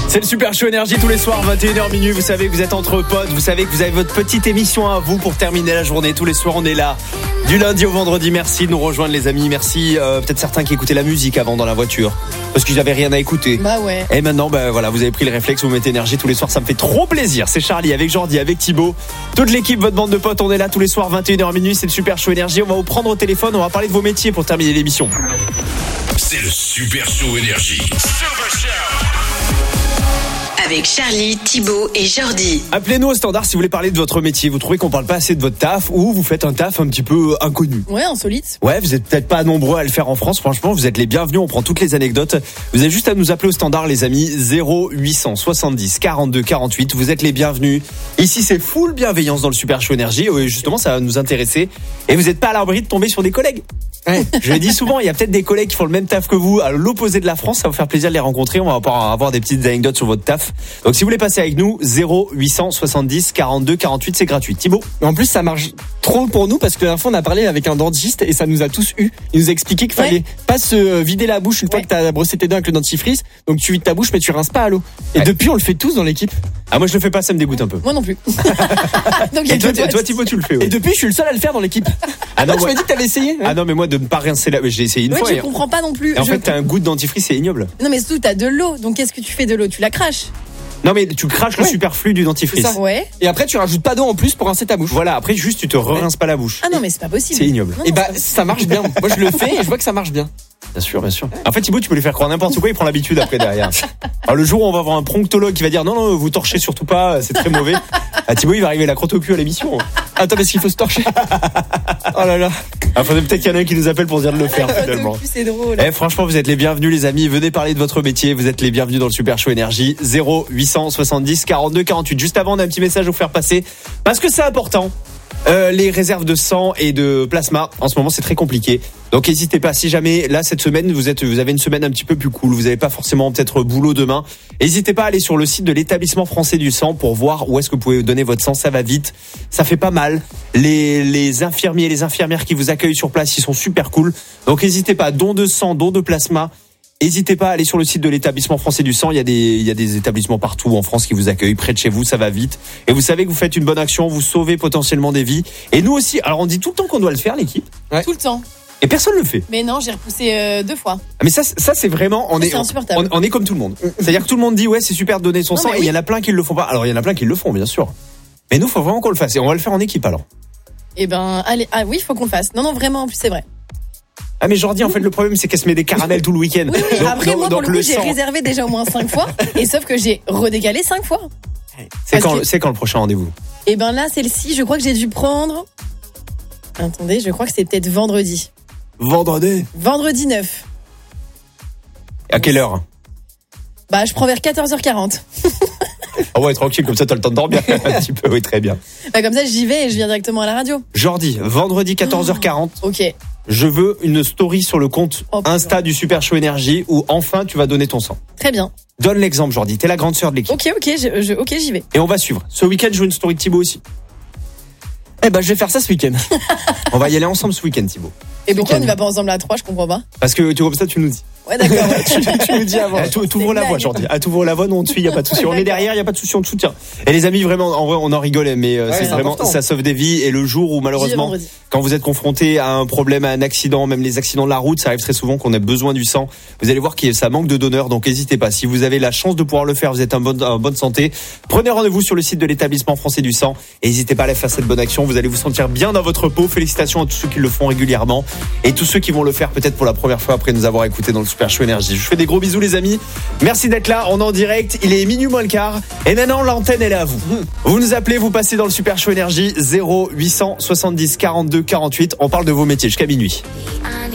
C'est le Super Show Énergie tous les soirs, 21h minuit. Vous savez que vous êtes entre potes, vous savez que vous avez votre petite émission à vous pour terminer la journée. Tous les soirs, on est là. Du lundi au vendredi, merci de nous rejoindre les amis. Merci, peut-être certains qui écoutaient la musique avant dans la voiture parce qu'ils n'avaient rien à écouter. Bah ouais. Et maintenant, voilà, vous avez pris le réflexe, vous mettez énergie tous les soirs, ça me fait trop plaisir. C'est Charlie avec Jordi, avec Thibaut, toute l'équipe, votre bande de potes, on est là tous les soirs, 21h minuit. C'est le Super Show Énergie. On va vous prendre au téléphone, on va parler de vos métiers pour terminer l'émission. C'est le Super Show Énergie. Avec Charlie, Thibaut et Jordi. Appelez-nous au standard si vous voulez parler de votre métier. Vous trouvez qu'on parle pas assez de votre taf ou vous faites un taf un petit peu inconnu. Ouais, insolite. Ouais, vous êtes peut-être pas nombreux à le faire en France. Franchement, vous êtes les bienvenus. On prend toutes les anecdotes. Vous avez juste à nous appeler au standard, les amis. 0870 42 48. Vous êtes les bienvenus. Ici, c'est full bienveillance dans le Super Show Énergie. Et justement, ça va nous intéresser. Et vous n'êtes pas à l'abri de tomber sur des collègues. Ouais. Je le dis souvent, il y a peut-être des collègues qui font le même taf que vous à l'opposé de la France. Ça va vous faire plaisir de les rencontrer. On va avoir des petites anecdotes sur votre taf. Donc si vous voulez passer avec nous, 0870 42 48, c'est gratuit. Thibaut. En plus, ça marche trop pour nous parce que la dernière fois, on a parlé avec un dentiste et ça nous a tous eu. Il nous a expliqué qu'il fallait pas se vider la bouche une fois que t'as brossé tes dents avec le dentifrice. Donc tu vides ta bouche mais tu rinces pas à l'eau. Et depuis, on le fait tous dans l'équipe. Ah, moi je le fais pas, ça me dégoûte un peu. Moi non plus. Donc, et toi Thibaut, tu le fais. Ouais. Et depuis, je suis le seul à le faire dans l'équipe. Ah non, tu m'as dit que t'avais essayé. Ah non, mais moi de ne pas rincer la... J'ai essayé une fois. Je comprends pas non plus. Et en fait, t'as un goût de dentifrice, c'est ignoble. Non mais surtout, t'as de l'eau. Donc qu'est-ce que tu fais de l'eau? Tu la craches. Non mais tu craches le superflu du dentifrice. Ça. Ouais. Et après tu rajoutes pas d'eau en plus pour rincer ta bouche. Voilà, après juste tu te rinces pas la bouche. Ah non mais c'est pas possible. C'est ignoble. Non, et ça marche bien. Moi je le fais et je vois que ça marche bien. Bien sûr, bien sûr. En fait, Thibaut, tu peux lui faire croire n'importe quoi, il prend l'habitude après derrière. Alors le jour où on va avoir un pronctologue qui va dire non, vous torchez surtout pas, c'est très mauvais. Ah, Thibaut, il va arriver la crotte au cul à l'émission. Attends, parce qu'il faut se torcher. Oh là là. Ah, faudrait peut-être qu'il y en a un qui nous appelle pour dire de le faire finalement. C'est drôle. Franchement, vous êtes les bienvenus les amis, venez parler de votre métier, vous êtes les bienvenus dans le Super Show Énergie. 0870 42 48. Juste avant, on a un petit message à vous faire passer parce que c'est important. Les réserves de sang et de plasma en ce moment c'est très compliqué, donc n'hésitez pas. Si jamais là cette semaine vous avez une semaine un petit peu plus cool, vous n'avez pas forcément peut-être boulot demain, n'hésitez pas à aller sur le site de l'établissement français du sang pour voir où est-ce que vous pouvez donner votre sang. Ça va vite, ça fait pas mal. Les infirmiers et les infirmières qui vous accueillent sur place, ils sont super cool, donc n'hésitez pas. Don de sang, don de plasma, n'hésitez pas à aller sur le site de l'établissement français du sang. Il y a des établissements partout en France qui vous accueillent près de chez vous, ça va vite. Et vous savez que vous faites une bonne action, vous sauvez potentiellement des vies. Et nous aussi, alors on dit tout le temps qu'on doit le faire, l'équipe. Ouais. Tout le temps. Et personne le fait. Mais non, j'ai repoussé 2 fois. Mais ça c'est vraiment, on est comme tout le monde. C'est-à-dire que tout le monde dit ouais c'est super de donner son sang, et il y en a plein qui le font pas. Alors il y en a plein qui le font bien sûr. Mais nous faut vraiment qu'on le fasse et on va le faire en équipe alors. Eh ben allez, oui, faut qu'on le fasse. Non vraiment, en plus c'est vrai. Ah mais Jordi, en fait le problème c'est qu'elle se met des caramels tout le week-end. Oui. Après moi pour le coup j'ai réservé déjà au moins 5 fois et sauf que j'ai redécalé 5 fois. C'est quand le prochain rendez-vous? Eh ben là celle-ci je crois que j'ai dû prendre. Attendez, je crois que c'est peut-être vendredi. Vendredi 9. À quelle heure? Bah je prends vers 14h40. Ah ouais, tranquille, comme ça t'as le temps de dormir un petit peu. Oui, très bien. Bah comme ça j'y vais et je viens directement à la radio. Jordi, vendredi 14h40. Ok. Je veux une story sur le compte Insta du Super Show Énergie où enfin tu vas donner ton sang. Très bien. Donne l'exemple, Jordi. T'es la grande sœur de l'équipe. Ok, j'y vais. Et on va suivre. Ce week-end, je veux une story de Thibaut aussi. Eh ben, je vais faire ça ce week-end. On va y aller ensemble ce week-end, Thibaut. Et pourquoi on n'y va pas ensemble à 3? Je comprends pas. Parce que tu comme ça, tu nous dis. Ouais, d'accord. tu nous dis avant. T'ouvres la voie, Jordi. T'ouvres la voie, nous on te suit, y a pas de souci. On est derrière, y a pas de souci, on te soutient. Et les amis, vraiment, en vrai, on en rigolait, mais c'est vraiment, important. Ça sauve des vies. Et le jour où malheureusement, quand vous êtes confronté à un problème, à un accident, même les accidents de la route, ça arrive très souvent qu'on a besoin du sang. Vous allez voir que ça manque de donneurs, donc n'hésitez pas. Si vous avez la chance de pouvoir le faire, vous êtes en bonne santé, prenez rendez-vous sur le site de l'établissement français du sang. Et n'hésitez pas à aller faire cette bonne action. Vous allez vous sentir bien dans votre peau. Félicitations à tous ceux qui le font régulièrement et tous ceux qui vont le faire peut-être pour la première fois après nous avoir écouté dans le Super Show Énergie. Je vous fais des gros bisous les amis. Merci d'être là. On est en direct. Il est minuit moins le quart. Et maintenant l'antenne elle est à vous. Vous nous appelez, vous passez dans le Super Show Énergie 0870 42 48. On parle de vos métiers jusqu'à minuit.